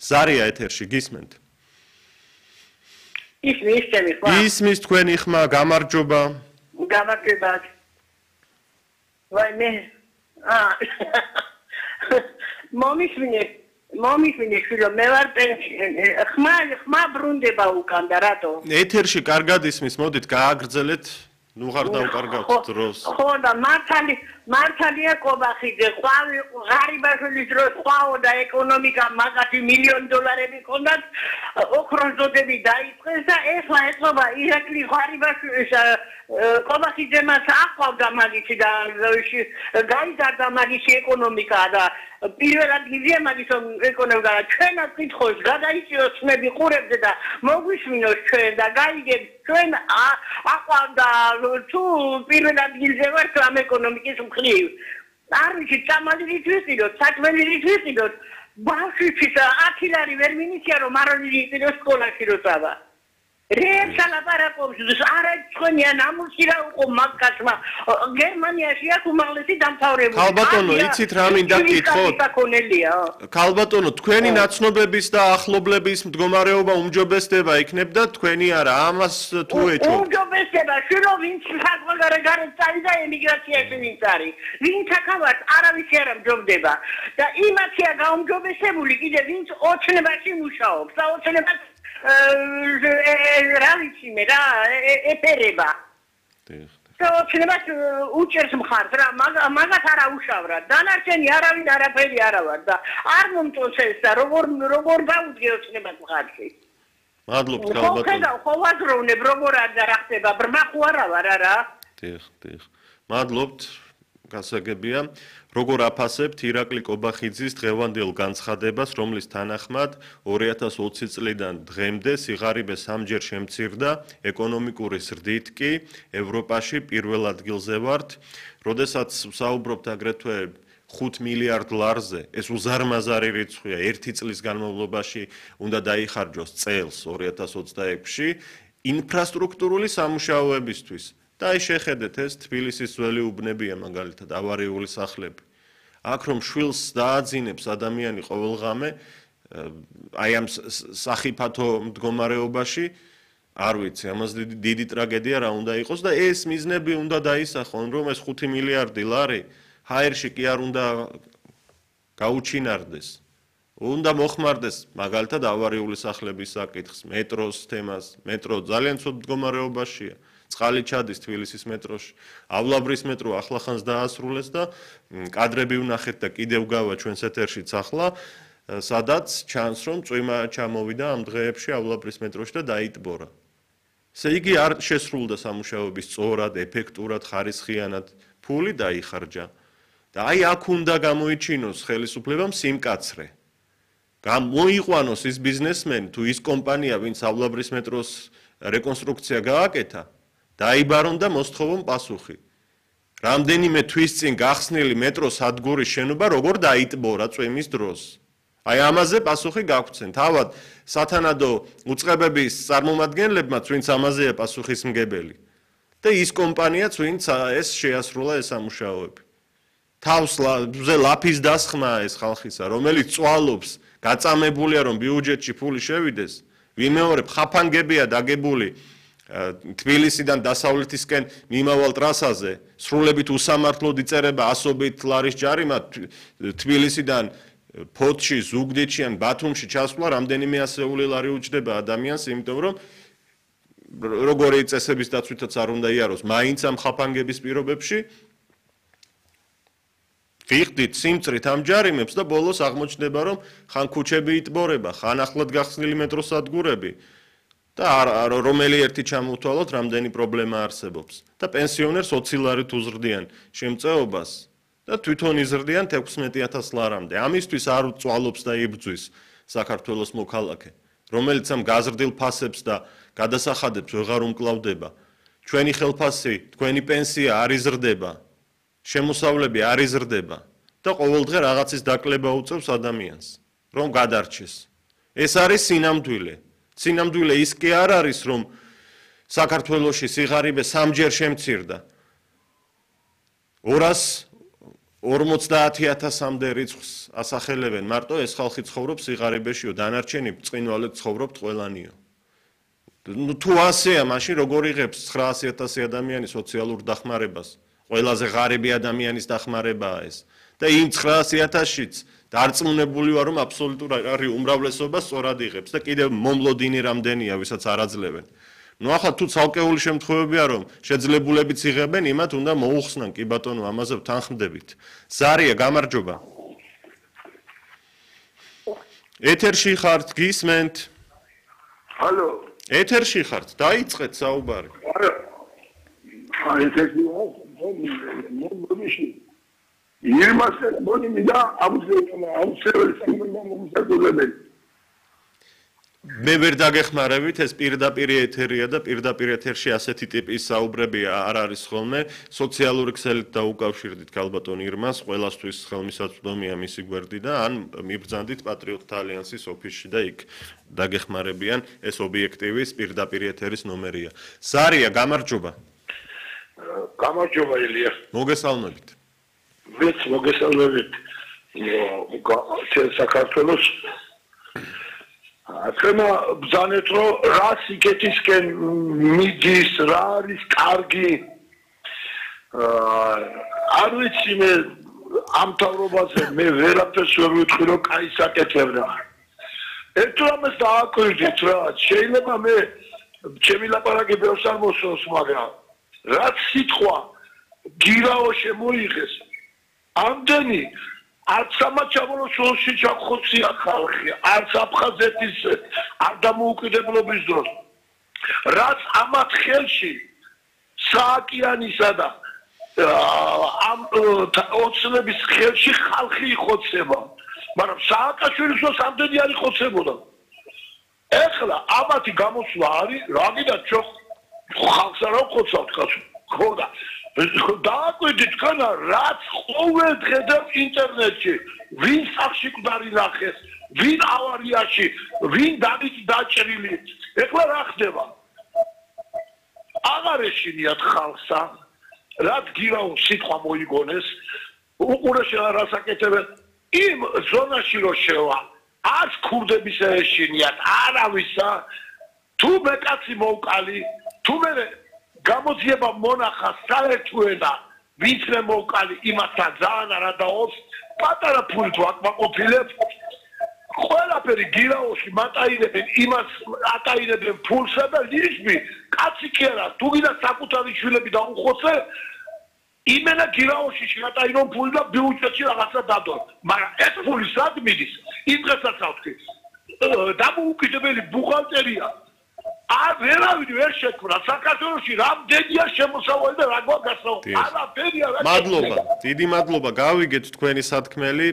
ზარია ეთერში გისმენთ? ისმის თქვენი ხმა, გამარჯობა. გამარჯობა. ვაი მე მომისმინე შვილო მე ვარ ხმა ბრუნდება უკან და რატო? ეთერში კარგად ისმის, მოდით გააგრძელეთ, ნუ ხარ დავკარგავთ დროს. ხო და მართალია კობახიძე, ღარიბაშვილის დროს ყვაო და ეკონომიკა მაგათი $1,000,000 ჰქონდათ, ოქროს დაიწყეს და ეხლა ეწობა ირაკლი ღარიბაშვილის კობახიძემაც აყვავდა მაგისი და გაიზარდა მაგისი ეკონომიკა და პირველად გიზია მაგის ეკონომიკა და ჩვენაც კითხოს გადაიწიოს ხმები ყურებზე და მოგვისმინოს ჩვენ და გაიგებ ჩვენ აყვავდა თუ პირველად გიზია ვართ ამ ეკონომიკის მხრივ არ ვიცი წამალით ვიყიდოთ საჭმელით ვიყიდოთ ბავშვისთვის 10 ლარი ვერ მინიცია რომ მარონი იყიდოს სკოლაში როცა რეალ ლაპარაკობს არა თქვენია ნამუსი რა უყო მაგკაცმა გერმანიაში აქვს უმაღლესი დამთავრებული ქალბატონო იცით რა მინდა გკითხოთ ქალბატონო თქვენი ნაცნობების და ახლობლების მდგომარეობა უმჯობესდება იქნებდა თქვენი არა ამას თუ ეჭვობთ უმჯობესდება შურო ვინც საკმაოდ წარი და ემიგრაციაში ვინც არის ვინც აქავართ არავის არ ამჯობდება და იმათია გაუმჯობესებული კიდე ვინც ოცნებაში მუშაობს და ოცნებას რა ვიცი მე რა ეფერება და ოცნებას უჭერს მხარს რა მაგათ არა უშავრად დანარჩენი არავინ არაფერი არა ვარ და არ მომწონს ეს და როგორ გავუდგე ოცნებას მხარში მადლობთ ქალბატონო ხო ვაზროვნებ როგორ არ და რა ხდება ბრმა ხო არა ვარ არა დიახ მადლობთ გასაგებია როგორ აფასებთ ირაკლი კობახიძის დღევანდელ განცხადებას, რომლის თანახმად 2020 წლიდან დღემდე სიღარიბე 3-ჯერ შემცირდა, ეკონომიკური ზრდით კი ევროპაში პირველ ადგილზე ვართ, როდესაც ვსაუბრობთ აგრეთვე $5 მილიარდ ეს უზარმაზარი რიცხვია, 1 წლის განმავლობაში უნდა დაიხარჯოს წელს 2026-ში ინფრასტრუქტურული სამუშაოებისთვის. და აი შეხედეთ ეს თბილისის ძველი უბნებია მაგალითად ავარიული სახლები. აქ რომ შვილს დააძინებს ადამიანი ყოველღამე აი ამ სახიფათო მდგომარეობაში არ ვიცი ამას დიდი ტრაგედია რა უნდა იყოს და ეს მიზნები უნდა დაისახონ რომ ეს $5 მილიარდი ჰაერში კი არ უნდა გაუჩინარდეს. უნდა მოხმარდეს მაგალითად ავარიული სახლების საკითხს, მეტროს თემას, მეტრო ძალიან ცუდ მდგომარეობაშია. წყალი ჩადის თბილისის მეტროში. ავლაბრის მეტრო ახლახანს დაასრულეს და კადრები ვნახეთ და კიდევ გავა ჩვენს ეთერშიც ახლა, სადაც ჩანს რომ წვიმა ჩამოვიდა ამ დღეებში ავლაბრის მეტროში და დაიტბორა. ესე იგი არ შესრულდა სამუშაოები სწორად, ეფექტურად, ხარისხიანად, ფული დაიხარჯა. და აი აქ უნდა გამოიჩინოს ხელისუფლებამ სიმკაცრე. გამოიყვანოს ის ბიზნესმენი თუ ის კომპანია, ვინც ავლაბრის მეტროს რეკონსტრუქცია გააკეთა, დაიბარონ და მოსთხოვონ პასუხი. რამდენიმე თვის წინ გახსნილი მეტროს სადგურის შენობა როგორ დაიტბორა წვიმის დროს. აი ამაზე პასუხი გაგვცენ. თავად სათანადო უწყებების წარმომადგენლებმაც, ვინც ამაზეა პასუხისმგებელი. და ის კომპანიაც, ვინც ეს შეასრულა ეს სამუშაოები. თავზე ლაფის დასხმაა ეს ხალხისა, რომელიც წვალობს, გაწამებულია რომ ბიუჯეტში ფული შევიდეს. ვიმეორებ, ხაფანგებია დაგებული თბილისიდან დასავლეთისკენ მიმავალ ტრასაზე, სრულებით უსამართლოდ იწერება ასობით ლარის ჯარიმა თბილისიდან ფოთში, ზუგდიდში ან ბათუმში ჩასვლა რამდენიმე ასეული ლარი უჯდება ადამიანს, იმიტომ რომ როგორი წესების დაცვითაც არ უნდა იაროს, მაინც ამ ხაფანგების პირობებში ვიხდით სიმწრით ამ ჯარიმებს და ბოლოს აღმოჩნდება რომ ხან ქუჩები იტბორება, ხან ახლად გახსნილი მეტროს სადგურები და რომელი ერთი ჩამოვთვალოთ რამდენი პრობლემა არსებობს და პენსიონერს 20 ლარით უზრდიან შემწეობას და თვითონ იზრდიან 16,000 ლარამდე. ამისთვის არ წვალობს და იბრძვის საქართველოს მოქალაქე, რომელიც ამ გაზრდილ ფასებს და გადასახადებს ვეღარ უმკლავდება. ჩვენი ხელფასი, თქვენი პენსია არ იზრდება. შემოსავლები არ იზრდება და ყოველდღე რაღაცის დაკლება უწევს ადამიანს, რომ გადარჩეს. ეს არის სინამდვილე. სინამდვილე ის კი არ არის, რომ საქართველოში სიღარიბე 3-ჯერ შემცირდა. 50,000-მდე რიცხვს ასახელებენ მარტო ეს ხალხი ცხოვრობს სიღარიბეშიო, დანარჩენი ბრწყინვალედ ცხოვრობთ ყველანიო. თუ ასეა, მაშინ როგორ იღებს 900,000 ადამიანის სოციალურ დახმარებას? ყველაზე ღარიბი ადამიანის დახმარებაა ეს. და იმ 900,000-შიც დარწმუნებული ვარ, რომ აბსოლუტურ არის უმრავლესობა სწორად იღებს და კიდევ მომლოდინი რამდენია, ვისაც არ აძლევენ. ნუ ახლა თუ ცალკეული შემთხვევებია, რომ შეძლებულებიც იღებენ, იმათ უნდა მოუხსნან, კი ბატონო, ამაზე ვთანხმდებით. ზარია, გამარჯობა. ეთერში ხართ, გისმენთ? ჰალო. ეთერში ხართ, დაიწყეთ საუბარი. არა, ეთერში ვარ, მომიში. ირმასე მონი მიდა აუცილებელი საქმეა მომსახურებელი. მე ვერ დაგეხმარებით, ეს პირდაპირ ეთერია და პირდაპირ ეთერში ასეთი ტიპის საუბრები არ არის ხოლმე. სოციალური ქსელით დაუკავშირდით ქალბატონ ირმას, ყველასთვის ხელმისაწვდომია მისი გვერდი და ან მიბრძანდით პატრიოტთა ალიანსის ოფისში და იქ დაგეხმარებიან, ეს ობიექტივის პირდაპირ ეთერის ნომერია. ზარია, გამარჯობა. გამარჯობა ელია. მოგესალმებით. მეც მოგესალმებით. საქართველოს ახლა ბძანეთ რომ რა სიკეთისკენ მიდის, რა არის კარგი. არ ვიცი მე ამ თავრობაზე მე ვერაფერს ვერ ვიტყვი რომ კაი საკეთებდა. ერთ რამეს დააკვირდით რა, შეიძლება მე ჩემი ლაპარაკი ბევრს არ მოსწონს, მაგრამ რაც სიტყვა გირაო შემოიღეს ამდენი არც სამაჩაბლო შულში ჩახოცია ხალხი, არც აფხაზეთის არ დამოუკიდებლობის დროს. რაც ამათ ხელში სააკიანისა და ამ ოცნების ხელში ხალხი იხოცება. მაგრამ სააკაშვილის დროს ამდენი არ იხოცებოდა. ეხლა ამათი გამოსვლა არის, რა გინდა ჩვენ ხალხს არ ვხოცავთ კაცო. ხო და დააკვირდით თქვენ რაც ყოველ დღე და ინტერნეტში ვინ სახში გვარი ნახეს, ვინ ავარიაში, ვინ დაჭრილი. ეხლა რა ხდება? აღარ ეშინიათ ხალხსა, რაც გირაო სიტყვა მოიგონეს, უყურეში რა საკეთებენ იმ ზონაში რო შევა, არც ქურდების ეშინიათ, არავისა, თუ მე კაცი მოვკალი, თუ მე გამოძიება მონახა საერთოენა, ვინც მე მოვკალი იმასთან ძალიან არ დაობს, პატარა ფულით ვაკმაყოფილებ. ყველაფერი გირაოში მატაინებენ იმას, ატაინებენ ფულსა და ნიშნი, კაცი კი არა, თუ გინდა საკუთარი შვილები დაუხოცე, იმენა გირაოში შეგატაინონ ფული და ბიუჯეტში რაღაცა დადონ. მაგრამ ეს ფული სად მიდის? იმ დღესაც ავთქვი. დამოუკიდებელი ბუღალტერია არ ვერავინ ვერ შექმნა საქართველოში რამდენია შემოსავალი და რა გვაგასაუბრა. არაფერია რა. მადლობა, დიდი მადლობა. გავიგეთ თქვენი სათქმელი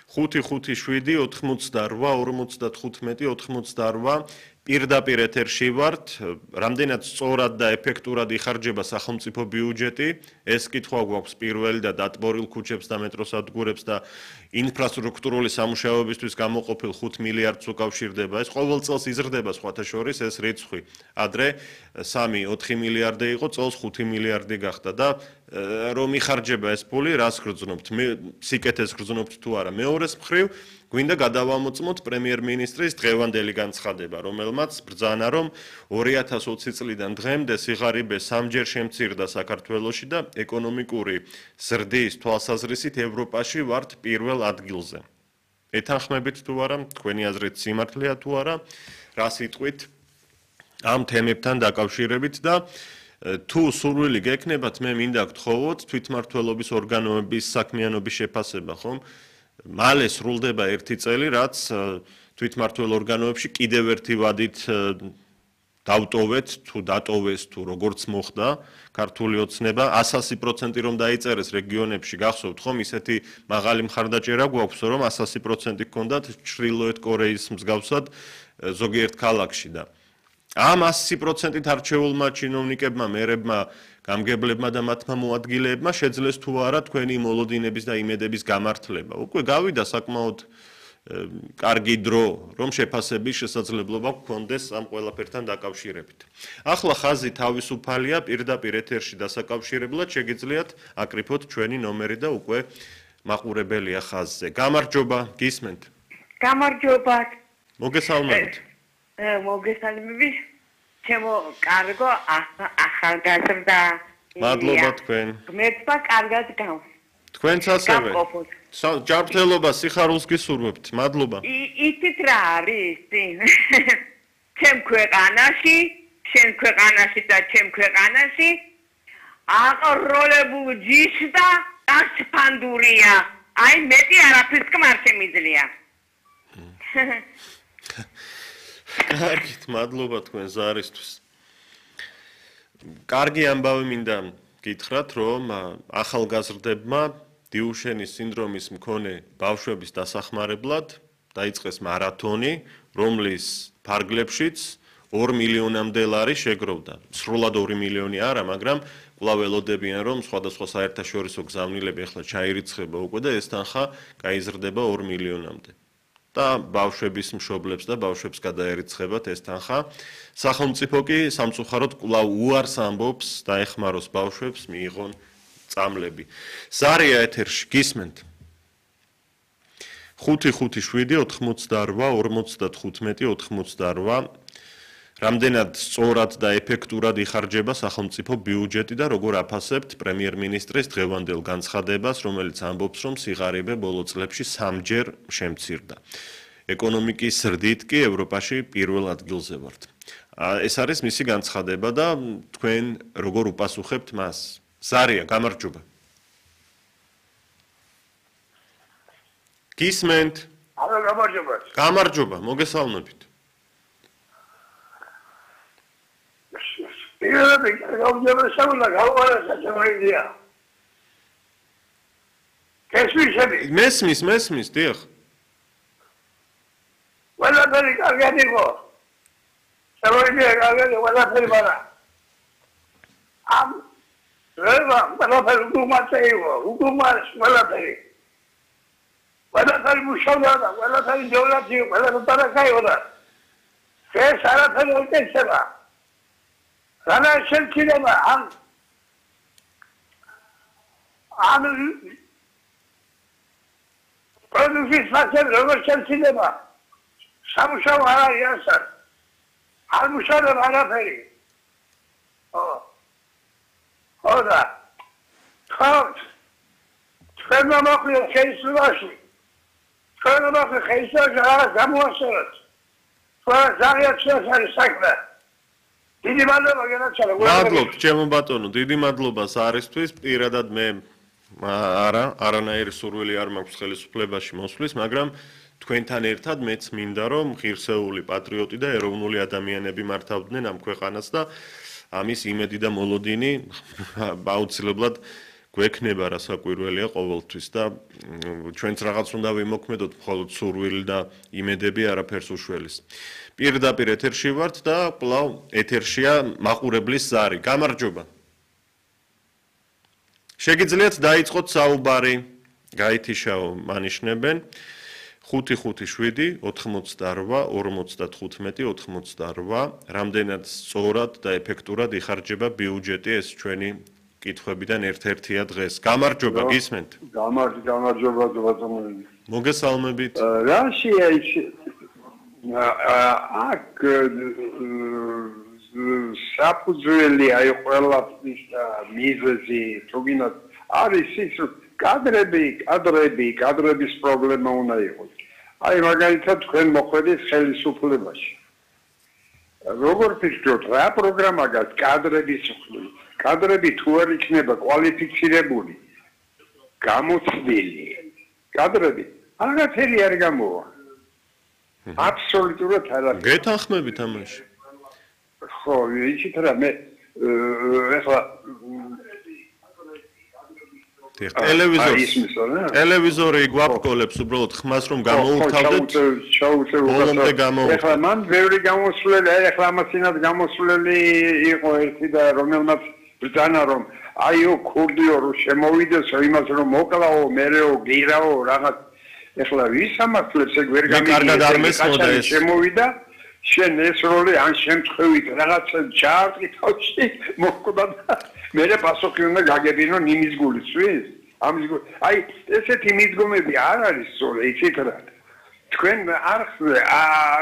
557 88 55 88 პირდაპირ ეთერში ვართ. რამდენად სწორად და ეფექტურად იხარჯება სახელმწიფო ბიუჯეტი, ეს კითხვა გვაქვს პირველი და დატბორილ ქუჩებს და მეტროსადგურებს და ინფრასტრუქტურული სამუშაოებისთვის გამოყოფილ 5 მილიარდს უკავშირდება. ეს ყოველ წელს იზრდება სხვათა შორის ეს რიცხვი. ადრე 3-4 მილიარდი იყო, წელს 5 მილიარდი გახდა და რომ იხარჯება ეს ფული, რას გრძნობთ? სიკეთეს გრძნობთ თუ არა? მეორეს მხრივ გვინდა გადავამოწმოთ პრემიერ-მინისტრის დღევანდელი განცხადება, რომელმაც ბრძანა, რომ 2020 წლიდან დღემდე სიღარიბე 3-ჯერ შემცირდა საქართველოში და ეკონომიკური ზრდის თვალსაზრისით ევროპაში ვართ პირველ ადგილზე. ეთანხმებით თუ არა, თქვენი აზრით სიმართლეა თუ არა, რა სიტყვით ამ თემებთან დაკავშირებით და თუ სურვილი გექნებათ, მე მინდა გთხოვოთ თვითმმართველობის ორგანოების საქმიანობის შეფასება, ხომ? მალე სრულდება 1 წელი, რაც თვითმმართველ ორგანოებში კიდევ ერთი ვადით დავტოვეთ, თუ დატოვეს, თუ როგორც მოხდა ქართული ოცნება 100% რომ დაიწერეს რეგიონებში, გახსოვთ ხომ, ისეთი მაღალი მხარდაჭერა გვაქვს, რომ 100% გქონდათ ჩრდილოეთ კორეის მსგავსად ზოგიერთ ქალაქში და ამ 100%-ით არჩეულმა ჩინოვნიკებმა, მერებმა, გამგებლებმა და მათმა მოადგილეებმა შეძლეს თუ არა თქვენი მოლოდინების და იმედების გამართლება. უკვე გავიდა საკმაოდ კარგი დრო, რომ შეფასების შესაძლებლობა გქონდეს ამ ყველაფერთან დაკავშირებით. ახლა ხაზი თავისუფალია, პირდაპირ ეთერში დასაკავშირებლად შეგიძლიათ აკრიფოთ ჩვენი ნომერი და უკვე მაყურებელია ხაზზე. გამარჯობა, გისმენთ. გამარჯობა. მოგესალმებით. მოგესალმები. ჩემო კარგო ახალგაზრდა. მადლობა თქვენ. გმერთმა კარგად გავს. თქვენც ასევე. ჯანმრთელობა, სიხარულს გისურვებთ. მადლობა. იცით რა არის? ჩემ ქვეყანაში, შენ ქვეყანაში და ჩემ ქვეყანაში აყროლებულ ჯიშ და ასფანდურია. აი მეტი არაფერს კმარ შემიძლია. კარგით, მადლობა თქვენ ზარისთვის. კარგი ამბავი მინდა გითხრათ, რომ ახალგაზრდებმა დიუშენის სინდრომის მქონე ბავშვების დასახმარებლად დაიწყეს მარათონი, რომლის ფარგლებშიც 2 მილიონამდე ლარი შეგროვდა. სრულად 2 მილიონი არა, მაგრამ კვლავ ელოდებიან, რომ სხვადასხვა საერთაშორისო გზავნილები ახლა ჩაირიცხება უკვე და ეს თანხა გაიზრდება 2 მილიონამდე. და ბავშვების მშობლებს და ბავშვებს გადაერიცხებათ ეს თანხა. სახელმწიფო კი სამწუხაროდ კვლავ უარს ამბობს დაეხმაროს ბავშვებს მიიღონ წამლები. ზარია ეთერში გისმენთ. 557-98-95-88. რამდენად სწორად და ეფექტურად იხარჯება სახელმწიფო ბიუჯეტი და როგორ აფასებთ პრემიერ-მინისტრის დღევანდელ განცხადებას, რომელიც ამბობს, რომ სიღარიბე ბოლო წლებში 3-ჯერ შემცირდა. ეკონომიკის ზრდით კი ევროპაში პირველ ადგილზე ვართ. ეს არის მისი განცხადება და თქვენ როგორ უპასუხებთ მას? ზარია, გამარჯობა. გისმენთ? არა, გამარჯობა. გამარჯობა, მოგესალმებით. მესმის, დიახ. ყველაფერი კარგად იყო. შემოიძია კარგად, ყველაფერი მარა. ამ რება ყველაფერი უკუმაცე იყო, უკუმას ყველაფერი. ყველაფერი მუშაობდა და ყველაფერი დევნად იყო, ყველაფერი დარაკაიოდა. ეს არაფერი უკეთება. რანა შეიძლება ამ პროდუქციის ფაქტორი როგორ შეიძლება სამუშაო არ არის ასარ არ მუშაობ არაფერი და თქვენ მოხდეთ ხელისუფლებაში თქვენ მოხდეთ ხელისუფლებაში რაღაც გამოასწოროთ თქვენ ზარიაჩას არის საქმე დიდი მადლობა გენაცვალე. მადლობთ, ჩემო ბატონო, დიდი მადლობა ზარისთვის. პირადად მე არანაირი სურვილი არ მაქვს ხელისუფლებაში მოსვლის, მაგრამ თქვენთან ერთად მეც მინდა რომ ღირსეული პატრიოტი და ეროვნული ადამიანები მართავდნენ ამ ქვეყანას და ამის იმედი და მოლოდინი აუცილებლად გვექნება რასაკვირველია ყოველთვის და ჩვენც რაღაც უნდა ვიმოქმედოთ მხოლოდ სურვილი და იმედები არაფერს უშველის. პირდაპირ ეთერში ვართ და კვლავ ეთერშია მაყურებლის ზარი. გამარჯობა. შეგიძლიათ დაიწყოთ საუბარი, გაითიშაო მანიშნებენ 557-88-95-88. რამდენად სწორად და ეფექტურად იხარჯება ბიუჯეტი ეს ჩვენი კითხვებიდან ერთ-ერთია დღეს. გამარჯობა, გისმენთ? გამარჯობა, ბატონო. მოგესალმებით. რაშია ის აქ საფუძველი აი ყველაფრის მიზეზი თუგინათ არის ის კადრების პრობლემა უნდა იყოს. აი მაგალითად თქვენ მოხვედით ხელისუფლებაში. როგორ ფიქრობთ რა პროგრამა გაქვს კადრების მხრივ? კადრები თუ არ იქნება კვალიფიცირებული, გამოცდილი, კადრები არაფერი არ გამოვა. აბსოლუტურად არაფერი. გეთანხმებით ამაში? ხო, იცით რა მე ეხლა ტელევიზორი გვაფკოლებს უბრალოდ ხმას რომ გამოუთავდეთ. ბოლომდე გამოუთავდეთ. ეხლა მან ბევრი გამოსვლელი, ეხლა ამასინად გამოსვლელი იყო ერთი და რომელმაც ბრძანა რომ აიო ქურდიო რომ შემოვიდეს იმას რომ მოკლაო, მერეო, გირაო რაღაც ეხლა ვის ამასლებს ეგ ვერ გამიგია შემოვიდა შენ ეს როლი ან შემთხვევით რაღაც ჩაარტყი თავში მოკვდა და მე პასუხი უნდა გაგებინო ნიმის გულისთვის ამის აი ესეთი მიდგომები არ არის სწორი იცით რა თქვენ არხზე